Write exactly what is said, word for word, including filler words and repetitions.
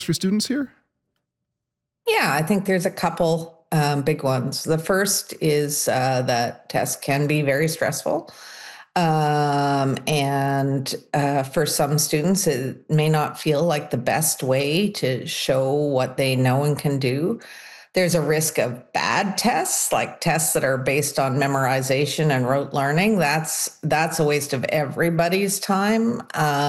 for students here? Yeah, I think there's a couple um, big ones. The first is uh, that tests can be very stressful. Um, and uh, for some students, it may not feel like the best way to show what they know and can do. There's a risk of bad tests, like tests that are based on memorization and rote learning. That's that's a waste of everybody's time. Um,